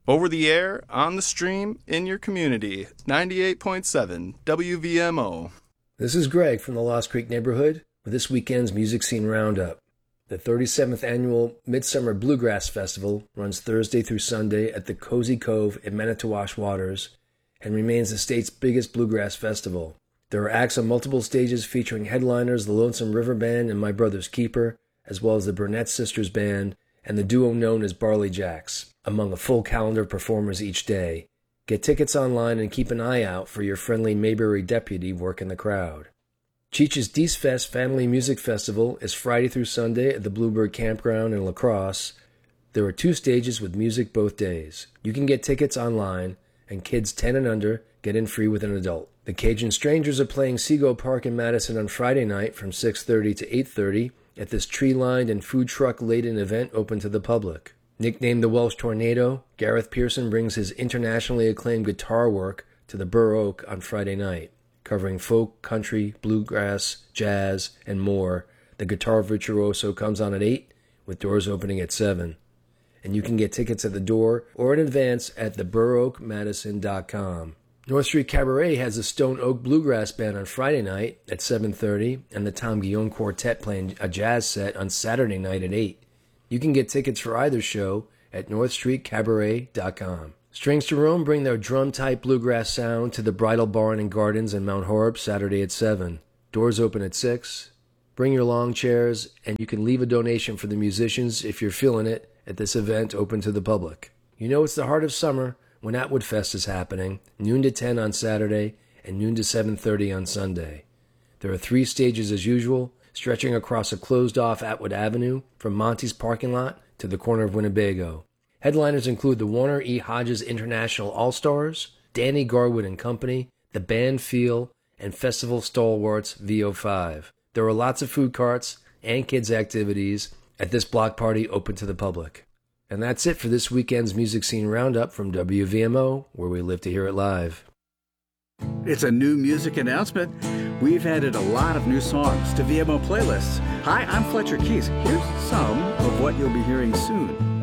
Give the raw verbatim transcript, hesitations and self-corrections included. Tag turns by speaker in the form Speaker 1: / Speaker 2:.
Speaker 1: Over the air, on the stream, in your community. ninety-eight point seven W V M O.
Speaker 2: This is Greg from the Lost Creek neighborhood with this weekend's Music Scene Roundup. The thirty-seventh Annual Midsummer Bluegrass Festival runs Thursday through Sunday at the Cozy Cove in Manitowash Waters and remains the state's biggest bluegrass festival. There are acts on multiple stages featuring headliners the Lonesome River Band and My Brother's Keeper, as well as the Burnett Sisters Band and the duo known as Barley Jacks, among a full calendar of performers each day. Get tickets online and keep an eye out for your friendly Mayberry deputy working the crowd. Cheech's Dees Fest Family Music Festival is Friday through Sunday at the Bluebird Campground in La Crosse. There are two stages with music both days. You can get tickets online, and kids ten and under get in free with an adult. The Cajun Strangers are playing Seagull Park in Madison on Friday night from six thirty to eight thirty at this tree-lined and food truck-laden event open to the public. Nicknamed the Welsh Tornado, Gareth Pearson brings his internationally acclaimed guitar work to the Burr Oak on Friday night. Covering folk, country, bluegrass, jazz, and more, the Guitar Virtuoso comes on at eight, with doors opening at seven. And you can get tickets at the door or in advance at the burr oak madison dot com. North Street Cabaret has the Stone Oak Bluegrass Band on Friday night at seven thirty, and the Tom Guillaume Quartet playing a jazz set on Saturday night at eight. You can get tickets for either show at north street cabaret dot com. Strings to Rome bring their drum-type bluegrass sound to the Bridal Barn and Gardens in Mount Horeb Saturday at seven. Doors open at six. Bring your lawn chairs, and you can leave a donation for the musicians if you're feeling it at this event open to the public. You know it's the heart of summer when Atwood Fest is happening, noon to ten on Saturday and noon to seven thirty on Sunday. There are three stages as usual, stretching across a closed-off Atwood Avenue from Monty's parking lot to the corner of Winnebago. Headliners include the Warner E. Hodges International All-Stars, Danny Garwood and Company, the band Feel, and festival stalwarts V O five. There are lots of food carts and kids' activities at this block party open to the public. And that's it for this weekend's Music Scene Roundup from W V M O, where we live to hear it live.
Speaker 3: It's a new music announcement. We've added a lot of new songs to V M O playlists. Hi, I'm Fletcher Keys. Here's some of what you'll be hearing soon.